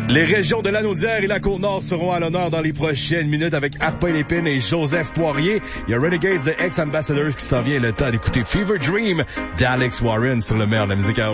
Les régions de Lanaudière et la Côte-Nord seront à l'honneur dans les prochaines minutes avec Arpin Lépine et Joseph Poirier. Il y a Renegades de Ex-Ambassadors qui s'en vient. Le temps d'écouter Fever Dream d'Alex Warren sur le meilleur de la musique à